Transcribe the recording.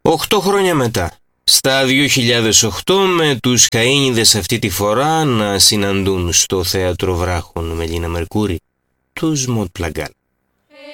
8 χρόνια μετά, στα 2008, με τους Καΐνιδες αυτή τη φορά να συναντούν στο θέατρο Βράχων με Λίνα Μερκούρη τους Μοτ Πλαγκάλ.